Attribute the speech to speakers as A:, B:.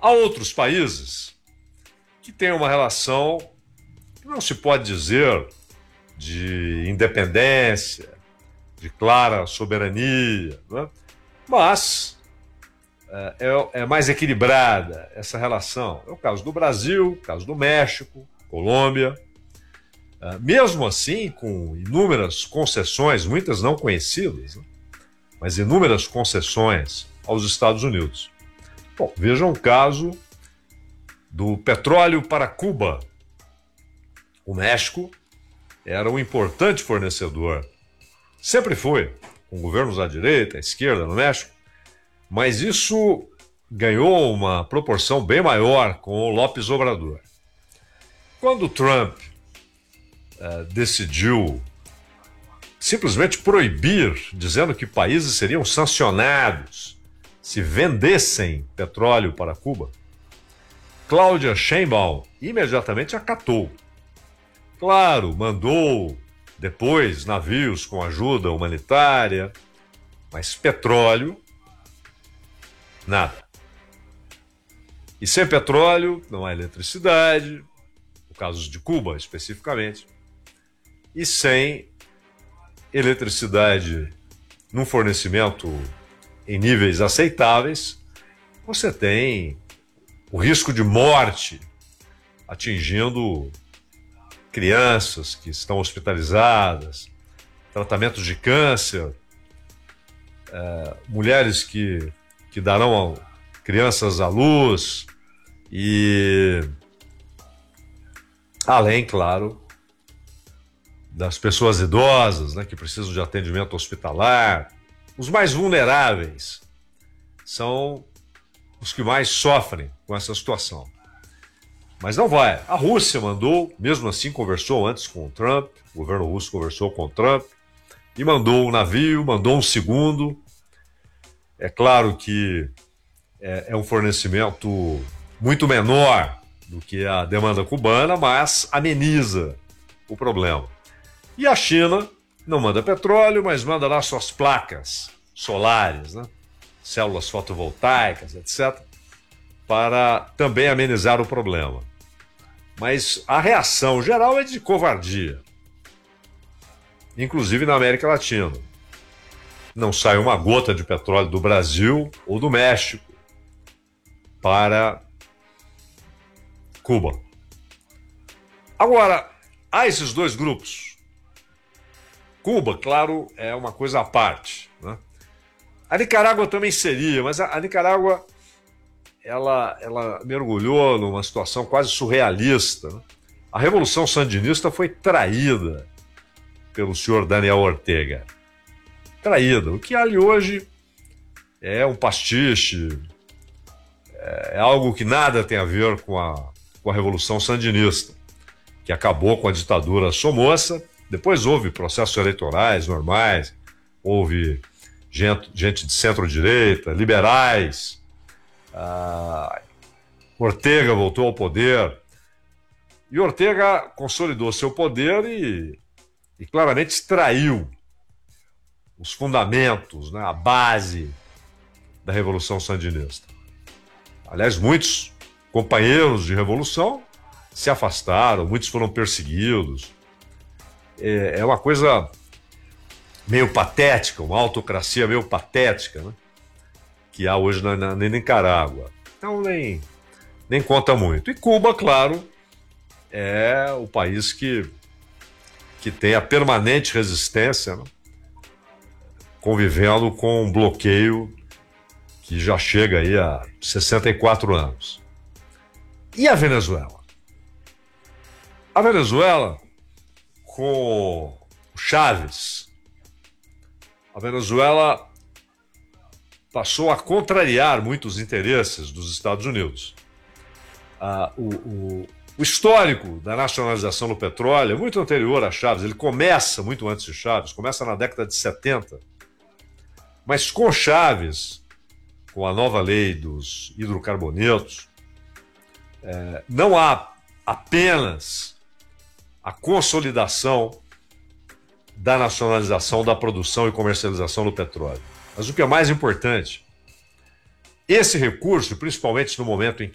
A: Há outros países que têm uma relação que não se pode dizer de independência, de clara soberania, né? Mas é mais equilibrada essa relação. É o caso do Brasil, o caso do México, Colômbia. Mesmo assim, com inúmeras concessões, muitas não conhecidas, né? Mas inúmeras concessões aos Estados Unidos. Bom, vejam o caso do petróleo para Cuba. O México era um importante fornecedor. Sempre foi, com governos à direita, à esquerda no México, mas isso ganhou uma proporção bem maior com o López Obrador. Quando o Trump decidiu simplesmente proibir, dizendo que países seriam sancionados se vendessem petróleo para Cuba, Claudia Sheinbaum imediatamente acatou. Claro, mandou depois navios com ajuda humanitária, mas petróleo, nada. E sem petróleo não há eletricidade, no caso de Cuba especificamente, e sem eletricidade num fornecimento em níveis aceitáveis, você tem o risco de morte atingindo crianças que estão hospitalizadas, tratamentos de câncer, mulheres que darão crianças à luz e, além, claro, das pessoas idosas, né, que precisam de atendimento hospitalar. Os mais vulneráveis são os que mais sofrem com essa situação. Mas não vai. A Rússia mandou, mesmo assim conversou antes com o Trump, o governo russo conversou com o Trump, e mandou um navio, mandou um segundo. É claro que é um fornecimento muito menor do que a demanda cubana, mas ameniza o problema. E a China não manda petróleo, mas manda lá suas placas solares, né? Células fotovoltaicas, etc., para também amenizar o problema. Mas a reação geral é de covardia, inclusive na América Latina. Não sai uma gota de petróleo do Brasil ou do México para Cuba. Agora, há esses dois grupos. Cuba, claro, é uma coisa à parte, né? A Nicarágua também seria, mas a Nicarágua ela mergulhou numa situação quase surrealista, né? A Revolução Sandinista foi traída pelo senhor Daniel Ortega. Traída. O que há ali hoje é um pastiche, é algo que nada tem a ver com a Revolução Sandinista, que acabou com a ditadura Somoza. Depois houve processos eleitorais normais, houve gente de centro-direita, liberais. Ortega voltou ao poder. E Ortega consolidou seu poder e claramente extraiu os fundamentos, né, a base da Revolução Sandinista. Aliás, muitos companheiros de revolução se afastaram, muitos foram perseguidos. É uma coisa meio patética, uma autocracia meio patética, né, que há hoje na Nicarágua. Então nem conta muito. E Cuba, claro, é o país que tem a permanente resistência, né, convivendo com um bloqueio que já chega aí a 64 anos. E a Venezuela? A Venezuela, com o Chávez, a Venezuela passou a contrariar muitos interesses dos Estados Unidos. O histórico da nacionalização do petróleo é muito anterior a Chávez, ele começa muito antes de Chávez, começa na década de 70. Mas com Chávez, com a nova lei dos hidrocarbonetos, não há apenas a consolidação da nacionalização da produção e comercialização do petróleo. Mas o que é mais importante, esse recurso, principalmente no momento em